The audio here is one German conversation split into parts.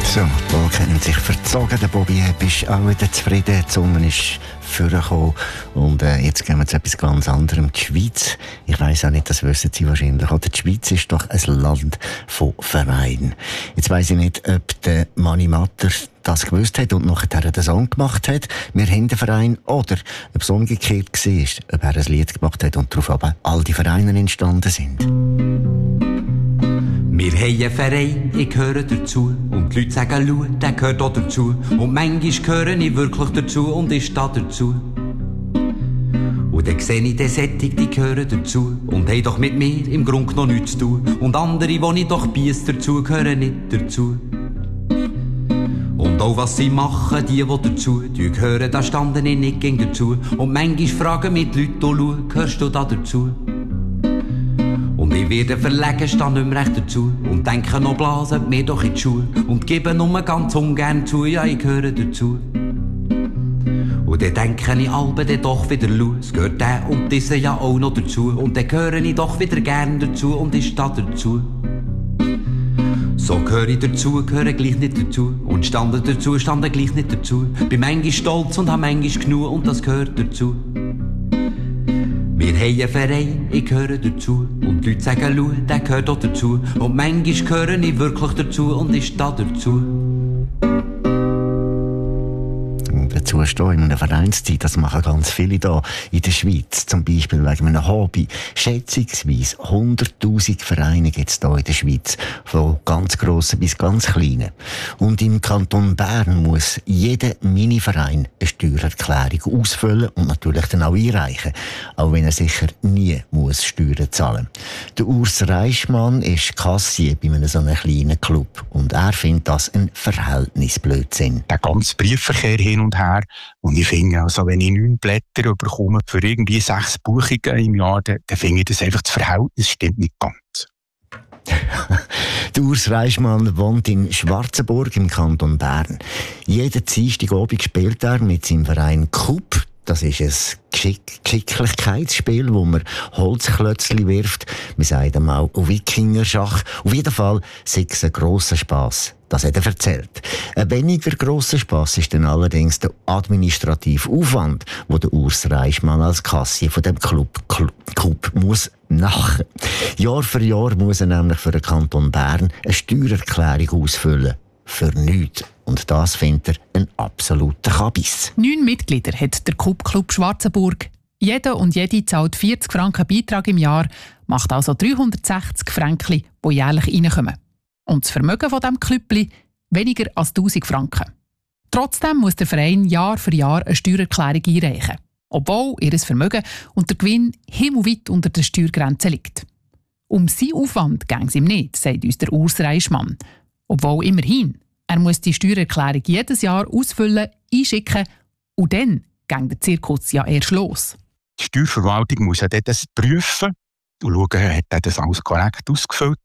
So, die Wolken haben sich verzogen. Der Bobby ist auch wieder zufrieden. Die Sonne ist vorgekommen. Und jetzt gehen wir zu etwas ganz anderem. Die Schweiz, ich weiss auch nicht, das wissen Sie wahrscheinlich, oder? Die Schweiz ist doch ein Land von Vereinen. Jetzt weiss ich nicht, ob der Mani Matter das gewusst hat und nachher den Song gemacht hat. Wir haben den Verein. Oder ob es umgekehrt war, ob er ein Lied gemacht hat und darauf aber all die Vereine entstanden sind. Wir haben einen Verein, ich gehöre dazu. Und die Leute sagen, schau, der gehört auch dazu. Und manchmal gehöre ich wirklich dazu und ich stehe dazu. Und dann sehe ich den Sättig, die gehören dazu. Und haben doch mit mir im Grunde noch nichts zu tun. Und andere, die ich doch biess dazu, gehören nicht dazu. Und auch was sie machen, die dazu gehören, da standen ich nicht gegen dazu. Und manchmal fragen mich die Leute, schau, gehörst du da dazu? Und ich werde verlegen, stehe nicht mehr recht dazu. Und denke noch blasen, mir doch in die Schuhe. Und gebe nur ganz ungern zu, ja, ich gehöre dazu. Und dann denke ich albe dann doch wieder los. Gehört der und diese ja auch noch dazu. Und dann gehöre ich doch wieder gern dazu und ich stehe dazu. So gehöre ich dazu, gehöre gleich nicht dazu. Und stande dazu, stande gleich nicht dazu. Bin manchmal stolz und hab manchmal genug und das gehört dazu. Wir haben einen Verein, ich gehöre dazu. Und die Leute sagen, schau, der gehört auch dazu. Und manchmal gehöre ich wirklich dazu und ich stehe dazu. Dazu stehen in einer Vereinszeit, das machen ganz viele hier in der Schweiz, zum Beispiel wegen einem Hobby. Schätzungsweise 100'000 Vereine gibt es hier in der Schweiz, von ganz grossen bis ganz kleinen. Und im Kanton Bern muss jeder Mini-Verein eine Steuererklärung ausfüllen und natürlich dann auch einreichen, auch wenn er sicher nie muss Steuern zahlen. Der Urs Reichmann ist Kassier bei einem so einem kleinen Club und er findet das ein Verhältnisblödsinn. Der ganze Briefverkehr hin und her. Und ich finde, also, wenn ich 9 Blätter bekomme für irgendwie 6 Buchungen im Jahr, dann finde ich das einfach, das Verhältnis stimmt nicht ganz. Der Urs Reichmann wohnt in Schwarzenburg im Kanton Bern. Jeden Dienstagabend spielt er mit seinem Verein Coup. Das ist ein Geschicklichkeitsspiel, wo man Holzklötzchen wirft. Wir sagen einmal Wikingerschach. Auf jeden Fall sei es ein grosser Spass. Das hat er erzählt. Ein weniger grosser Spass ist dann allerdings der administrative Aufwand, den der Urs Reichmann als Kassier von dem Club muss machen. Jahr für Jahr muss er nämlich für den Kanton Bern eine Steuererklärung ausfüllen. Für nichts. Und das findet er ein absoluter Kabis. 9 Mitglieder hat der Club Schwarzenburg. Jeder und jede zahlt 40 Franken Beitrag im Jahr, macht also 360 Franken, die jährlich reinkommen. Und das Vermögen von diesem Klüppli weniger als 1000 Franken. Trotzdem muss der Verein Jahr für Jahr eine Steuererklärung einreichen, obwohl ihr Vermögen und der Gewinn himmelweit unter der Steuergrenze liegt. Um seinen Aufwand ging es ihm nicht, sagt uns der Urs Reichmann. Obwohl immerhin, er muss die Steuererklärung jedes Jahr ausfüllen, einschicken und dann geht der Zirkus ja erst los. Die Steuerverwaltung muss ja das prüfen und schauen, hat er das alles korrekt ausgefüllt.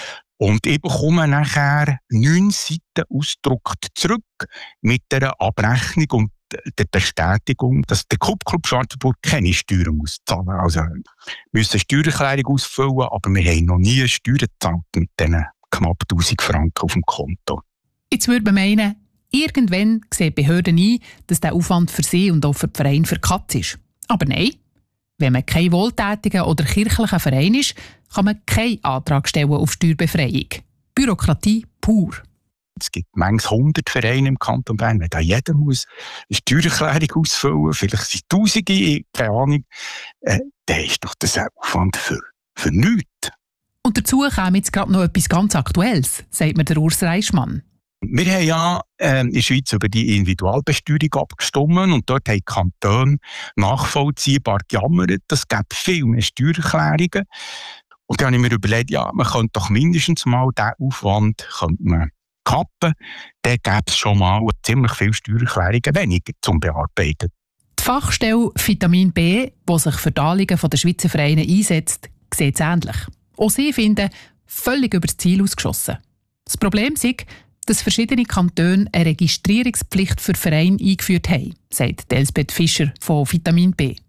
Und ich bekomme nachher 9 Seiten ausgedruckt zurück mit der Abrechnung und der Bestätigung, dass der Club Schwarzenburg keine Steuern muss zahlen. Also wir müssen eine Steuererklärung ausfüllen, aber wir haben noch nie Steuern gezahlt mit diesen knapp 1000 Franken auf dem Konto. Jetzt würde man meinen, irgendwann sehen die Behörden ein, dass der Aufwand für sie und auch für den Verein verkatzt ist. Aber nein, wenn man kein wohltätiger oder kirchlicher Verein ist, kann man keinen Antrag stellen auf Steuerbefreiung. Bürokratie pur. Es gibt manchmal 100 Vereine im Kanton Bern, wenn da jeder muss eine Steuererklärung ausfüllen, vielleicht sind Tausende, keine Ahnung, dann ist doch das ein Aufwand für nichts. Und dazu käme jetzt gerade noch etwas ganz Aktuelles, sagt mir der Urs Reichmann. Wir haben ja in der Schweiz über die Individualbesteuerung abgestimmt und dort haben die Kantone nachvollziehbar gejammert, es gäbe viel mehr Steuererklärungen. Und dann habe ich mir überlegt, ja, man könnte doch mindestens mal diesen Aufwand kappen, dann gäbe es schon mal ziemlich viele Steuererklärungen weniger zum Bearbeiten. Die Fachstelle Vitamin B, die sich für die Anliegen der Schweizer Vereine einsetzt, sieht es ähnlich. Auch sie finden, völlig über das Ziel ausgeschossen. Das Problem ist, dass verschiedene Kantone eine Registrierungspflicht für Vereine eingeführt haben, sagt Elsbeth Fischer von Vitamin B.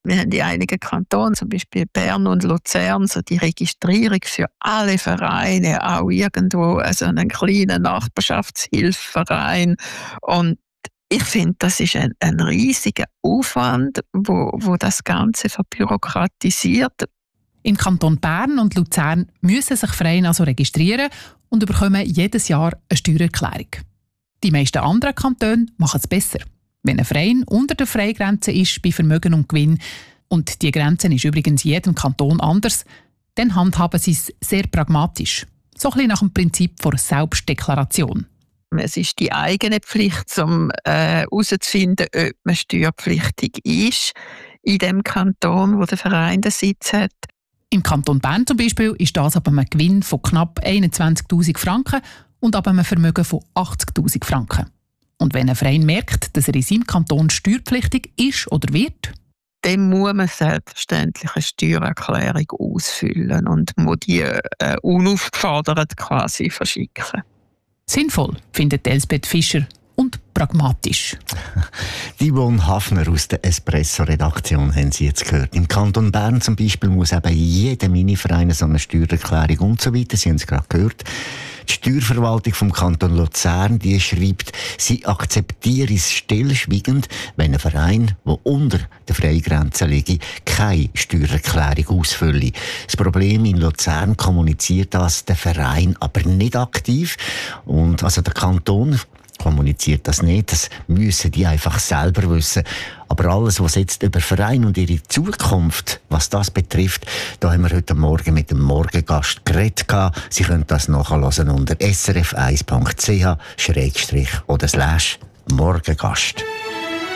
Wir haben in einigen Kantonen, zum Beispiel Bern und Luzern, so die Registrierung für alle Vereine, auch irgendwo also einen kleinen Nachbarschaftshilfeverein. Und ich finde, das ist ein riesiger Aufwand, wo das Ganze verbürokratisiert. Im Kanton Bern und Luzern müssen sich Vereine also registrieren und bekommen jedes Jahr eine Steuererklärung. Die meisten anderen Kantone machen es besser. Wenn ein Verein unter der Freigrenze ist bei Vermögen und Gewinn, und die Grenze ist übrigens in jedem Kanton anders, dann handhaben sie es sehr pragmatisch. So ein bisschen nach dem Prinzip der Selbstdeklaration. Es ist die eigene Pflicht, um herauszufinden, ob man steuerpflichtig ist in dem Kanton, wo der Verein den Sitz hat. Im Kanton Bern zum Beispiel ist das ab einem Gewinn von knapp 21'000 Franken und ab einem Vermögen von 80'000 Franken. Und wenn ein Verein merkt, dass er in seinem Kanton steuerpflichtig ist oder wird, dann muss man selbstverständlich eine Steuererklärung ausfüllen und muss die unaufgefordert quasi verschicken. Sinnvoll, findet Elsbeth Fischer, und pragmatisch. Die Yvonne Hafner aus der Espresso-Redaktion haben Sie jetzt gehört. Im Kanton Bern zum Beispiel muss eben jeder Miniverein so eine Steuererklärung und so weiter. Sie haben es gerade gehört. Die Steuerverwaltung vom Kanton Luzern, die schreibt, sie akzeptiere es stillschweigend, wenn ein Verein, der unter der Freigrenze liegt, keine Steuererklärung ausfülle. Das Problem in Luzern kommuniziert das der Verein aber nicht aktiv. Und also der Kanton kommuniziert das nicht, das müssen die einfach selber wissen. Aber alles, was jetzt über Verein und ihre Zukunft, was das betrifft, da haben wir heute Morgen mit dem Morgengast geredet. Sie können das nachhören unter srf1.ch/morgengast.